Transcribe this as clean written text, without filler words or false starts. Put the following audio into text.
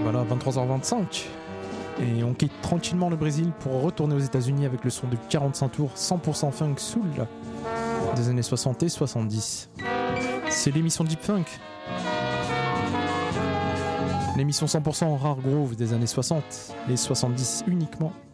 Voilà, 23h25. Et on quitte tranquillement le Brésil pour retourner aux États-Unis avec le son de 45 tours 100% funk soul des années 60 et 70. C'est l'émission Deep Funk. L'émission 100% rare groove des années 60 et 70 uniquement.